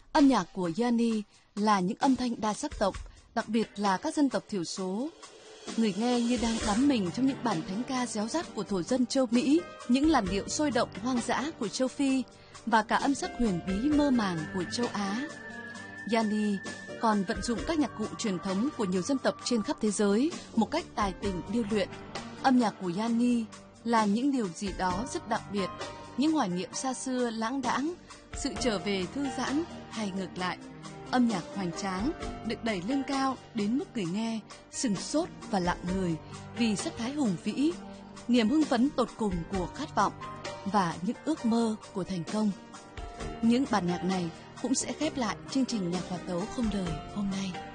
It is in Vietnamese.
Âm nhạc của Yanni là những âm thanh đa sắc tộc, đặc biệt là các dân tộc thiểu số. Người nghe như đang đắm mình trong những bản thánh ca réo rắt của thổ dân châu Mỹ, những làn điệu sôi động hoang dã của châu Phi và cả âm sắc huyền bí mơ màng của châu Á. Yanni còn vận dụng các nhạc cụ truyền thống của nhiều dân tộc trên khắp thế giới một cách tài tình điêu luyện. Âm nhạc của Yanni là những điều gì đó rất đặc biệt, những hoài niệm xa xưa lãng đãng, sự trở về thư giãn hay ngược lại. Âm nhạc hoành tráng được đẩy lên cao đến mức người nghe sừng sốt và lặng người vì sắc thái hùng vĩ, niềm hưng phấn tột cùng của khát vọng và những ước mơ của thành công. Những bản nhạc này cũng sẽ khép lại chương trình Nhạc Hòa Tấu không lời hôm nay.